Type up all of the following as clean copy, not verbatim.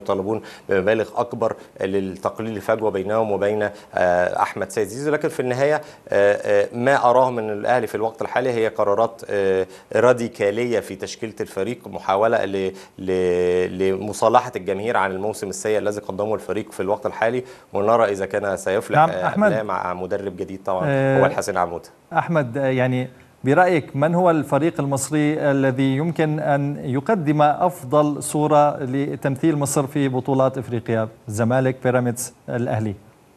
يطالبون بمبالغ اكبر لتقليل الفجوه بينهم وبين احمد سيد زيزو. لكن في النهايه ما اراه من الاهلي في الوقت الحالي هي قرارات راديكاليه في تشكيله الفريق، محاوله لمصالحه الجماهير عن الموسم السيء الذي قدمه الفريق في الوقت الحالي، ونرى اذا كان سيفلح مع مدرب جديد طبعا هو الحسن عمود. احمد، يعني برأيك من هو الفريق المصري الذي يمكن أن يقدم أفضل صورة لتمثيل مصر في بطولات إفريقيا؟ الزمالك، بيراميدز، الأهلي؟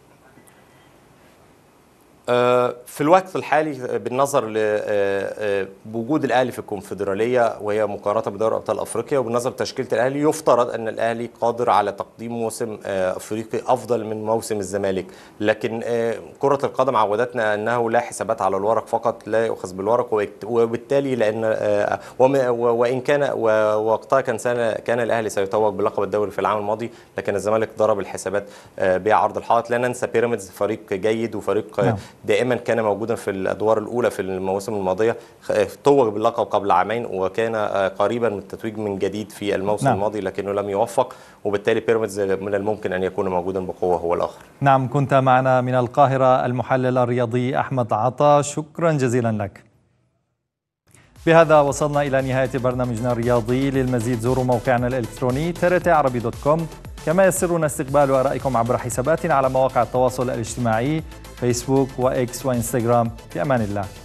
في الوقت الحالي بالنظر بوجود الاهلي في الكونفدراليه وهي مقارنه بدوري ابطال افريقيا، وبالنظر لتشكيله الاهلي يفترض ان الاهلي قادر على تقديم موسم افريقي افضل من موسم الزمالك. لكن كره القدم عودتنا انه لا حسابات على الورق فقط، لا يؤخذ بالورق، وبالتالي لان وان كان وقتها كان الاهلي سيتوج بلقب الدوري في العام الماضي، لكن الزمالك ضرب الحسابات بعرض الحائط. لا ننسى بيراميدز فريق جيد وفريق دائما كان موجودا في الادوار الاولى في المواسم الماضيه، توج باللقب قبل عامين وكان قريبا من التتويج من جديد في الموسم الماضي لكنه لم يوفق، وبالتالي بيراميدز من الممكن ان يكون موجودا بقوه هو الاخر. نعم، كنت معنا من القاهره المحلل الرياضي احمد عطا، شكرا جزيلا لك. بهذا وصلنا الى نهايه برنامجنا الرياضي. للمزيد زوروا موقعنا الالكتروني trtarabi.com، كما يسرنا استقبال آرائكم عبر حساباتنا على مواقع التواصل الاجتماعي فيسبوك وإكس وإنستغرام. في أمان الله.